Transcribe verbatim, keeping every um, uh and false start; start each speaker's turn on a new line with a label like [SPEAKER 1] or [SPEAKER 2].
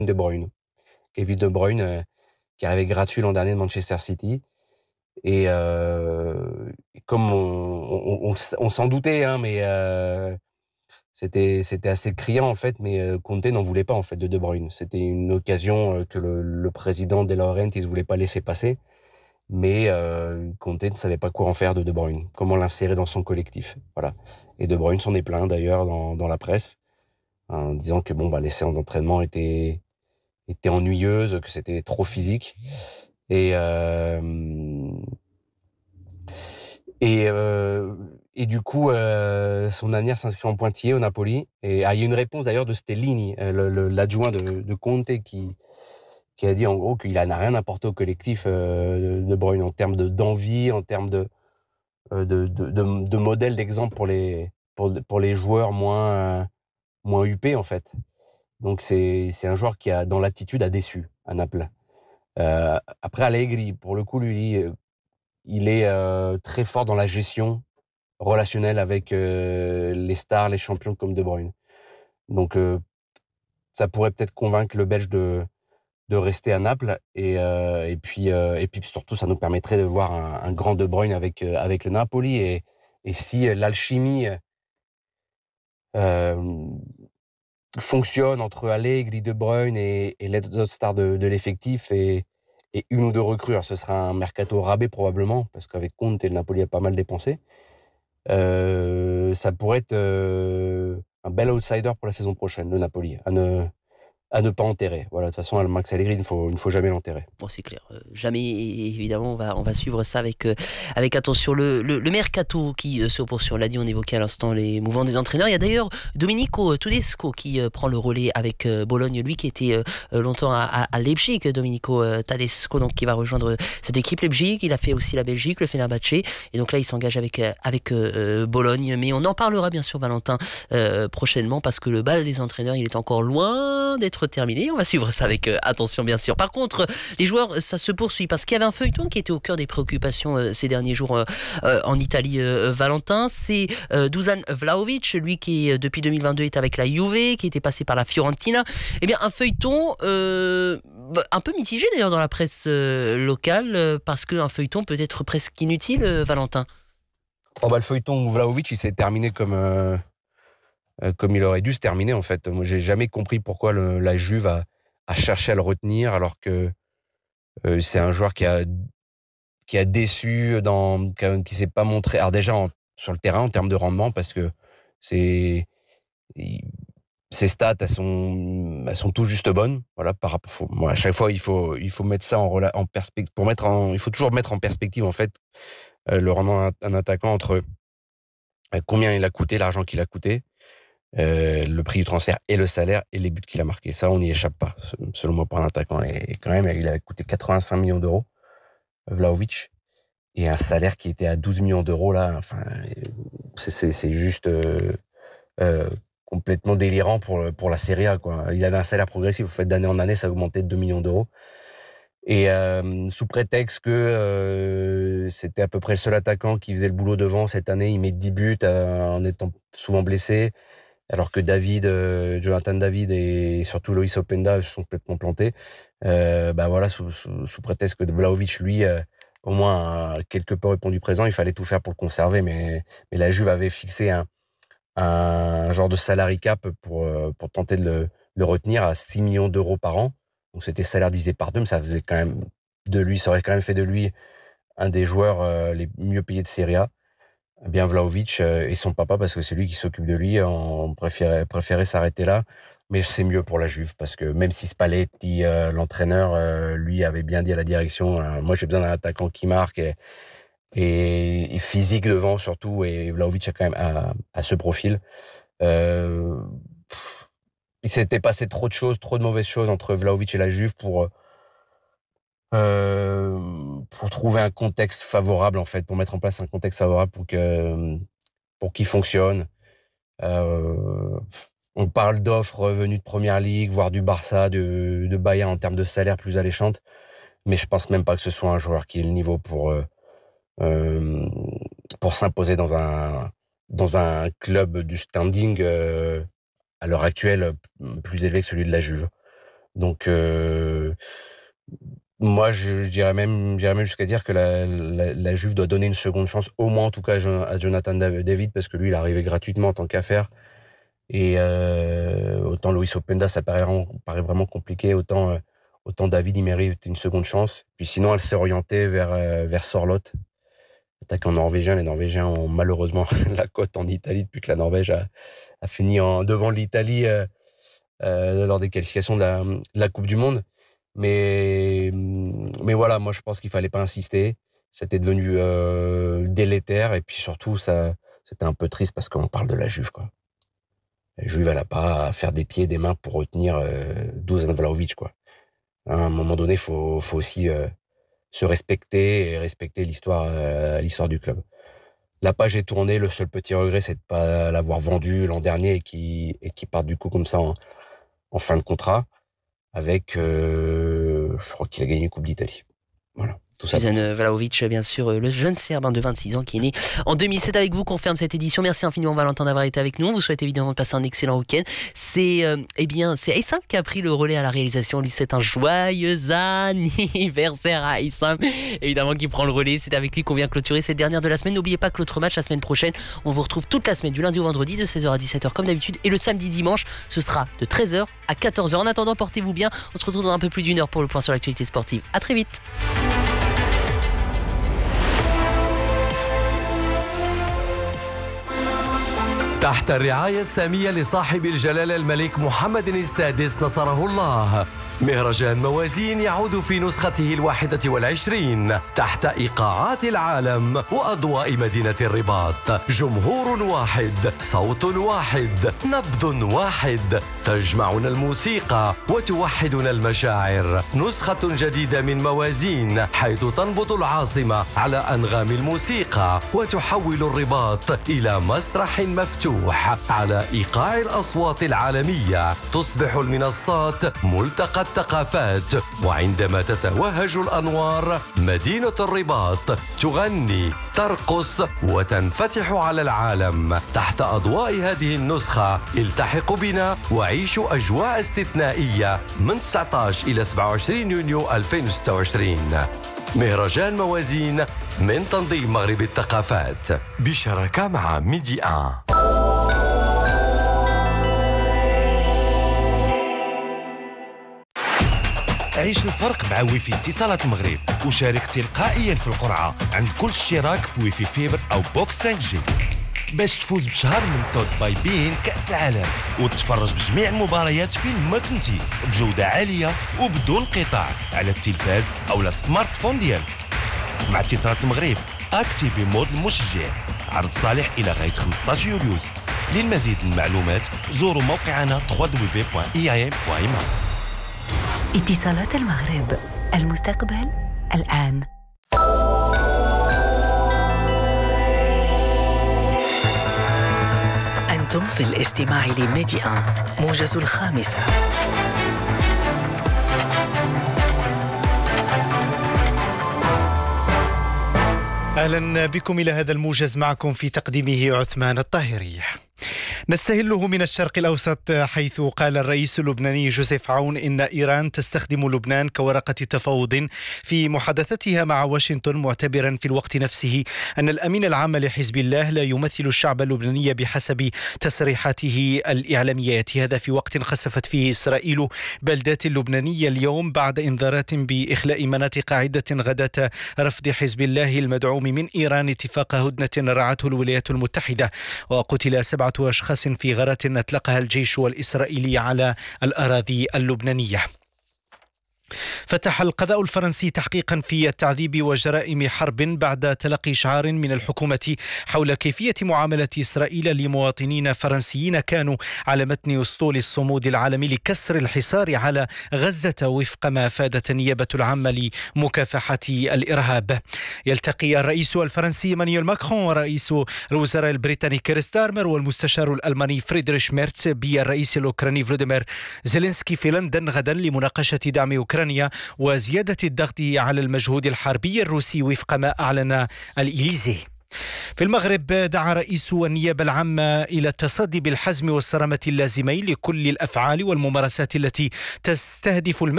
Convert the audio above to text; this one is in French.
[SPEAKER 1] De Bruyne. Kevin De Bruyne, euh, qui est arrivé gratuit l'an dernier de Manchester City. Et euh, comme on, on, on, on s'en doutait, hein, mais euh, c'était, c'était assez criant en fait, mais euh, Conte n'en voulait pas en fait de De Bruyne. C'était une occasion euh, que le, le président De Laurentiis ne voulait pas laisser passer, mais euh, Conte ne savait pas quoi en faire de De Bruyne, comment l'insérer dans son collectif. Voilà. Et De Bruyne s'en est plaint d'ailleurs dans, dans la presse, en disant que bon, bah, les séances d'entraînement étaient, étaient ennuyeuses, que c'était trop physique. Et, euh, et, euh, et du coup, euh, son avenir s'inscrit en pointillé au Napoli. Et ah, il y a une réponse d'ailleurs de Stellini, euh, le, le, l'adjoint de, de Conte, qui, qui a dit en gros qu'il n'a rien apporté au collectif euh, de Bruyne en termes de, d'envie, en termes de, de, de, de, de modèle, d'exemple pour les, pour, pour les joueurs moins, euh, moins huppés en fait. Donc c'est, c'est un joueur qui, a, dans l'attitude, a déçu à Naples. Euh, après, Allegri, pour le coup, lui, il est euh, très fort dans la gestion relationnelle avec euh, les stars, les champions comme De Bruyne. Donc, euh, ça pourrait peut-être convaincre le Belge de, de rester à Naples. Et, euh, et, puis, euh, et puis, surtout, ça nous permettrait de voir un, un grand De Bruyne avec, euh, avec le Napoli. Et, et si euh, l'alchimie euh, fonctionne entre Allegri, De Bruyne et, et les autres stars de, de l'effectif et, et une ou deux recrues, alors ce sera un mercato rabais probablement, parce qu'avec Conte, le Napoli a pas mal dépensé. Euh, ça pourrait être euh, un bel outsider pour la saison prochaine, le Napoli, à ne, à ne pas enterrer. Voilà, de toute façon, Max Allegri, il ne faut, il ne faut jamais l'enterrer.
[SPEAKER 2] Bon, c'est clair. Euh, jamais, évidemment, on va, on va suivre ça avec, euh, avec attention. Le, le, le mercato qui euh, se poursuit, on l'a dit, on évoquait à l'instant les mouvements des entraîneurs. Il y a d'ailleurs Domenico Tedesco qui euh, prend le relais avec euh, Bologne, lui qui était euh, longtemps à, à, à Leipzig, Domenico euh, Tedesco, donc qui va rejoindre cette équipe Leipzig. Il a fait aussi la Belgique, le Fenerbahçe, et donc là, il s'engage avec, euh, avec euh, Bologne. Mais on en parlera bien sûr, Valentin, euh, prochainement, parce que le bal des entraîneurs, il est encore loin d'être terminé. On va suivre ça avec euh, attention, bien sûr. Par contre, les joueurs, ça se poursuit parce qu'il y avait un feuilleton qui était au cœur des préoccupations euh, ces derniers jours euh, euh, en Italie, euh, Valentin. C'est euh, Dusan Vlahovic, lui qui depuis deux mille vingt-deux est avec la Juve, qui était passé par la Fiorentina. Eh bien, un feuilleton euh, un peu mitigé d'ailleurs dans la presse euh, locale, euh, parce qu'un feuilleton peut être presque inutile, euh, Valentin.
[SPEAKER 1] Oh bah, le feuilleton Vlahovic, il s'est terminé comme, euh, euh, comme il aurait dû se terminer, en fait. Moi, j'ai jamais compris pourquoi le, la Juve a, a cherché à le retenir, alors que euh, c'est un joueur qui a, qui a déçu, dans, qui, a, qui s'est pas montré. Alors, déjà, en, sur le terrain, en termes de rendement, parce que c'est. Il, ses stats, elles sont, elles sont tout juste bonnes. Voilà, par rapport, faut, moi, à chaque fois, il faut, il faut mettre ça en, en perspective. Pour mettre en, il faut toujours mettre en perspective, en fait, euh, le rendement d'un attaquant entre euh, combien il a coûté, l'argent qu'il a coûté, euh, le prix du transfert et le salaire et les buts qu'il a marqués. Ça, on n'y échappe pas, selon moi, pour un attaquant. Et quand même, il avait coûté quatre-vingt-cinq millions d'euros, Vlahovic, et un salaire qui était à douze millions d'euros, là. Enfin, c'est, c'est, c'est juste. Euh, euh, complètement délirant pour, pour la Serie A, quoi. Il avait un salaire progressif, vous faites d'année en année, ça augmentait de deux millions d'euros. Et euh, sous prétexte que euh, c'était à peu près le seul attaquant qui faisait le boulot devant cette année, il met dix buts euh, en étant souvent blessé, alors que David, euh, Jonathan David et surtout Loïs Openda se sont complètement plantés. Euh, bah voilà, sous, sous, sous prétexte que Vlahovic, lui, euh, au moins a quelque peu répondu présent, il fallait tout faire pour le conserver, mais, mais la Juve avait fixé un un genre de salary cap pour, pour tenter de le, le retenir à six millions d'euros par an. Donc c'était salaire divisé par deux, mais ça faisait quand même de lui, ça aurait quand même fait de lui un des joueurs euh, les mieux payés de Serie A. Bien Vlahovic euh, et son papa, parce que c'est lui qui s'occupe de lui, on préférait, préférait s'arrêter là. Mais c'est mieux pour la Juve, parce que même si Spalletti, euh, l'entraîneur, euh, lui avait bien dit à la direction, euh, moi j'ai besoin d'un attaquant qui marque et, et, et physique devant surtout, et Vlahovic a quand même à, à ce profil. Euh, pff, il s'était passé trop de choses, trop de mauvaises choses entre Vlahovic et la Juve pour euh, pour trouver un contexte favorable, en fait, pour mettre en place un contexte favorable pour que pour qu'il fonctionne. Euh, on parle d'offres venues de Première Ligue, voire du Barça, de, de Bayern en termes de salaire plus alléchantes, mais je pense même pas que ce soit un joueur qui ait le niveau pour euh, pour s'imposer dans un dans un club du standing euh, à l'heure actuelle plus élevé que celui de la Juve. Donc, euh, moi, je, je dirais même, je dirais même jusqu'à dire que la, la, la Juve doit donner une seconde chance, au moins en tout cas à Jonathan David, parce que lui, il est arrivé gratuitement en tant qu'affaire. Et euh, autant Loïs Openda, ça paraît, paraît vraiment compliqué, autant, euh, autant David, il mérite une seconde chance. Puis sinon, elle s'est orientée vers, euh, vers Sorloth, attaquant norvégien. Les Norvégiens ont malheureusement la cote en Italie depuis que la Norvège a, a fini en, devant l'Italie euh, euh, lors des qualifications de la, de la Coupe du Monde. Mais, mais voilà, moi je pense qu'il fallait pas insister. C'était devenu euh, délétère et puis surtout, ça, c'était un peu triste parce qu'on parle de la Juve, quoi. La Juve, elle n'a pas à faire des pieds et des mains pour retenir euh, Dusan Vlahovic, quoi. À un moment donné, il faut, faut aussi euh, se respecter et respecter l'histoire, euh, l'histoire du club. La page est tournée. Le seul petit regret, c'est de ne pas l'avoir vendu l'an dernier et qui et qui part du coup comme ça en, en fin de contrat. Avec, euh, je crois qu'il a gagné une Coupe d'Italie. Voilà.
[SPEAKER 2] Dusan Vlahovic, bien sûr, le jeune Serbe de vingt-six ans qui est né en deux mille sept. Avec vous qu'on ferme cette édition. Merci infiniment Valentin d'avoir été avec nous. On vous souhaite évidemment de passer un excellent week-end. C'est euh, eh bien c'est Aïssam qui a pris le relais à la réalisation. Lui, c'est un joyeux anniversaire à Aïssam, évidemment, qui prend le relais. C'est avec lui qu'on vient clôturer cette dernière de la semaine. N'oubliez pas que l'autre match la semaine prochaine, on vous retrouve toute la semaine du lundi au vendredi de seize heures à dix-sept heures comme d'habitude, et le samedi dimanche ce sera de treize heures à quatorze heures. En attendant, portez-vous bien. On se retrouve dans un peu plus d'une heure pour le point sur l'actualité sportive. À très vite.
[SPEAKER 3] تحت الرعاية السامية لصاحب الجلالة الملك محمد السادس نصره الله، مهرجان موازين يعود في نسخته الواحدة والعشرين تحت إيقاعات العالم وأضواء مدينة الرباط. جمهور واحد، صوت واحد، نبض واحد، تجمعنا الموسيقى وتوحدنا المشاعر. نسخة جديدة من موازين حيث تنبض العاصمة على أنغام الموسيقى وتحول الرباط إلى مسرح مفتوح على إيقاع الأصوات العالمية. تصبح المنصات ملتقى الثقافات، وعندما تتوهج الأنوار مدينة الرباط تغني، ترقص وتنفتح على العالم. تحت أضواء هذه النسخة التحق بنا وعيشوا أجواء استثنائية من تسعة عشر إلى سبعة وعشرين يونيو ألفين وستة وعشرين. مهرجان موازين من تنظيم مغرب الثقافات بشراكة مع ميدي آن.
[SPEAKER 4] عيش الفرق مع ويفي اتصالات المغرب وشارك تلقائيا في القرعة عند كل اشتراك في ويفي فيبر أو بوكس خمسة جي باش تفوز بشهر من توت باي بين كأس العالم وتتفرج بجميع المباريات فين ما كنتي بجودة عالية وبدون قطاع على التلفاز أو السمارت فون ديالك. مع اتصالات المغرب اكتيفي مود المشجع. عرض صالح إلى غاية خمسة عشر يوليو. للمزيد من المعلومات زوروا موقعنا دبليو دبليو دبليو دوت إي إيه إم دوت إم.
[SPEAKER 5] اتصالات المغرب، المستقبل الآن. أنتم في الاستماع لميدي آن، موجز الخامسة.
[SPEAKER 6] أهلا بكم إلى هذا الموجز، معكم في تقديمه عثمان الطاهري. نستهله من الشرق الأوسط، حيث قال الرئيس اللبناني جوزيف عون إن إيران تستخدم لبنان كورقة تفاوض في محادثتها مع واشنطن، معتبرا في الوقت نفسه أن الأمين العام لحزب الله لا يمثل الشعب اللبناني بحسب تصريحاته الإعلامية. هذا في وقت خسفت فيه إسرائيل بلدات اللبنانية اليوم بعد إنذارات بإخلاء مناطق عدة غداة رفض حزب الله المدعوم من إيران اتفاق هدنة رعته الولايات المتحدة. وقتل سبعة أشخاص في غارة أطلقها الجيش الإسرائيلي على الأراضي اللبنانية. فتح القضاء الفرنسي تحقيقا في التعذيب وجرائم حرب بعد تلقي إشعار من الحكومة حول كيفية معاملة إسرائيل لمواطنين فرنسيين كانوا على متن أسطول الصمود العالمي لكسر الحصار على غزة، وفق ما أفادت النيابة العامة لمكافحة الإرهاب. يلتقي الرئيس الفرنسي إيمانويل ماكرون ورئيس الوزراء البريطاني كير ستارمر والمستشار الألماني فريدريش ميرتس بالرئيس الأوكراني فلوديمير زيلينسكي في لندن غدا لمناقشة دعم أوكرانيا وزيادة الضغط على المجهود الحربي الروسي، وفق ما أعلن الإليزي. في المغرب دعا رئيس النيابة العامة إلى التصدي بالحزم والصرامة اللازمين لكل الأفعال والممارسات التي تستهدف